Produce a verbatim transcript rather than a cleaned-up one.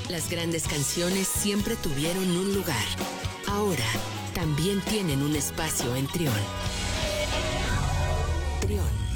Las grandes canciones siempre tuvieron un lugar. Ahora también tienen un espacio en Trión. Trión.